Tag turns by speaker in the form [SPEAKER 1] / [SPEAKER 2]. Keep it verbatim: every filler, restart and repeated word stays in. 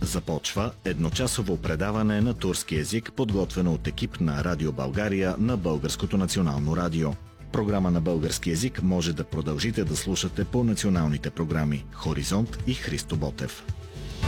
[SPEAKER 1] Започва едночасово предаване на турски език, подготвено от екип на Радио България на Българското национално радио. Програма на български език може да продължите да слушате по националните програми Хоризонт и Христо Ботев.